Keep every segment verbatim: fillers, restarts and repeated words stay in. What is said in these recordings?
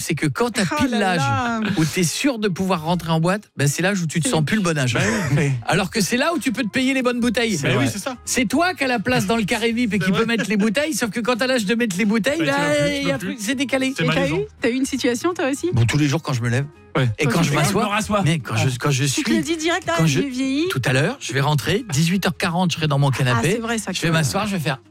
c'est que quand t'as Oh pile là l'âge là. où t'es sûr de pouvoir rentrer en boîte, ben c'est l'âge où tu te sens plus le bon âge. Alors que c'est là où tu peux te payer les bonnes bouteilles. C'est oui, c'est ça. C'est toi qui as la place dans le carré V I P et qui peut mettre les bouteilles, sauf que quand t'as l'âge de mettre les bouteilles, Ouais, tu là, vas plus, tu il y vas a un plus. truc, c'est décalé. C'est Et t'as malaisant. eu, t'as eu une situation toi aussi? Bon, tous les jours quand je me lève Ouais. et quand Quand je tu m'assois, me rassois. mais quand je quand je Tu te le suis dis direct, là, quand je- j'ai vieilli. tout à l'heure, je vais rentrer, dix-huit heures quarante, je serai dans mon Ah, c'est canapé. vrai ça. Je vais m'asseoir, je vais faire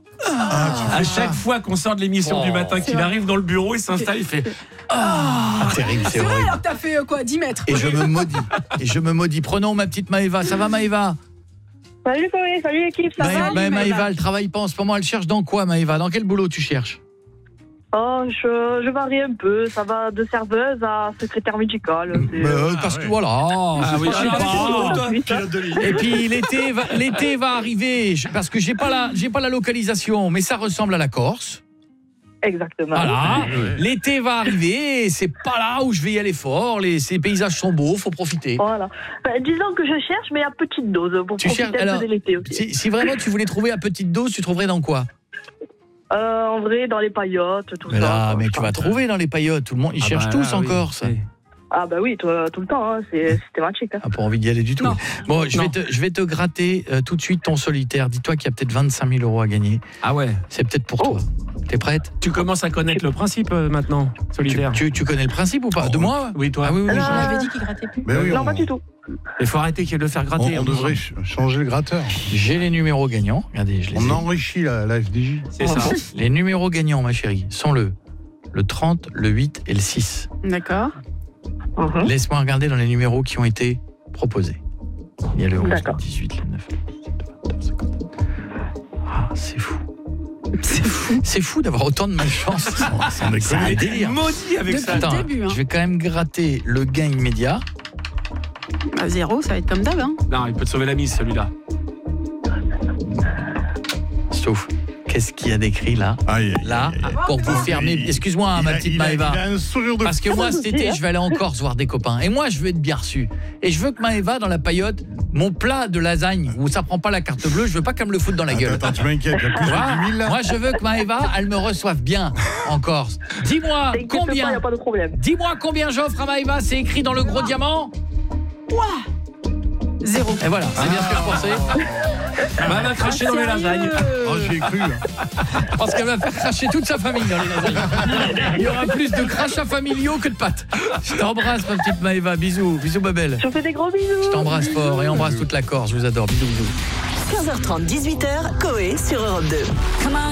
À chaque fois qu'on sort de l'émission Oh. du matin, qu'il vrai. arrive dans le bureau, il s'installe, il fait ah, terrible, c'est C'est vrai, horrible. alors que t'as fait euh, quoi, dix mètres? Et je me maudis. Et je me maudis. Prenons ma petite Maëva. Ça va Maëva? Salut Chloé, salut l'équipe, ça Maë- va? Maë- Maëva. Maëva, elle travaille pas en ce moment. Elle cherche dans quoi Maëva? Dans quel boulot tu cherches? Oh, je, je varie un peu, ça va de serveuse à secrétaire médicale. c'est- Bah, euh, Ah, parce ouais. que voilà. Ah oui, je sais ah, pas. ah, toi. Pilote de ligne. Et puis l'été va, l'été va arriver je- parce que j'ai pas la j'ai pas la localisation, mais ça ressemble à la Corse. Exactement. Voilà. Ouais. L'été va arriver, et c'est pas là où je vais y aller fort. Les ces paysages sont beaux, faut profiter. Voilà. Ben, disons que je cherche, mais à petite dose, pour Tu profiter cherches- un alors, peu de l'été aussi. Si, si vraiment tu voulais trouver à petite dose, tu trouverais dans quoi? Euh, en vrai, dans les paillotes, tout Mais ça. là, quoi, mais je tu vas pense. trouver dans les paillotes. Tout le monde, ils Ah cherchent bah tous là, en oui. Corse. Oui. Ah bah oui, toi, tout le temps, hein, c'est systématique. Hein. Ah, pas envie d'y aller du tout. Non. Bon, je vais, Non. te, je vais te gratter euh, tout de suite ton solitaire. Dis-toi qu'il y a peut-être vingt-cinq mille euros à gagner. Ah ouais. C'est peut-être pour Oh. toi. T'es prête? Tu commences à connaître le principe euh, maintenant, tu, solitaire. tu, tu connais le principe ou pas? Oh, De moi? Oui, toi. Ah oui, oui, oui. Euh, On avait dit qu'il grattait plus. Mais oui, non, on, pas du tout. Il faut arrêter de le faire on, gratter. on devrait ch- changer le gratteur. J'ai les numéros gagnants. Regardez, je les On ai. enrichit la, la F D J. C'est ça. Les numéros gagnants, ma chérie, sont le, le trente, le huit et le six. D'accord. Mhm. Laisse-moi regarder dans les numéros qui ont été proposés. Il y a le onze, le D'accord. dix-huit, le neuf, le dix-sept, le vingt-deux, le cinquante. Ah, c'est fou. C'est fou. C'est fou d'avoir autant de malchance. Sans déconner. C'est un délire. Maudit avec Depuis ça. le Attends, début, hein. je vais quand même gratter le gain immédiat. Bah, zéro, ça va être comme d'hab. Hein. Non, il peut te sauver la mise, celui-là. Sauf, qu'est-ce qu'il y a d'écrit là? Aïe, aïe, Là, aïe, aïe. pour vous fermer. Il- Excuse-moi, hein, il ma a- petite il a- Maëva. Il a un sourire de Parce que moi, cet été, je vais aller en Corse voir des copains. Et moi, je veux être bien reçu. Et je veux que Maëva, dans la paillote, mon plat de lasagne, où ça prend pas la carte bleue, je veux pas qu'elle me le foute dans la gueule. Attends, attends, tu m'inquiètes, il y a plus Tu vois de dix mille là. Moi, je veux que Maëva, elle me reçoive bien en Corse. Dis-moi T'inquiète pas, y combien. a pas de problème. Dis-moi combien j'offre à Maëva. C'est écrit dans le gros diamant. Zéro. Et voilà, c'est bien ce que je pensais. Bah, elle va cracher dans les lasagnes. Oh, j'y ai cru. Je pense qu'elle va faire cracher toute sa famille dans les lasagnes. Il y aura plus de crachats familiaux que de pâtes. Je t'embrasse, ma petite Maëva. Bisous, bisous, ma belle. Je vous fais des gros bisous. Je t'embrasse fort et embrasse toute la Corse. Je vous adore. Bisous, bisous. quinze heures trente, dix-huit heures, Coé sur Europe deux.